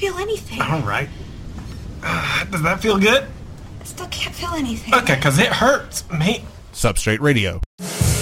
feel anything. All right. Does that feel good? I still can't feel anything. Okay, because it hurts me. Substrate Radio.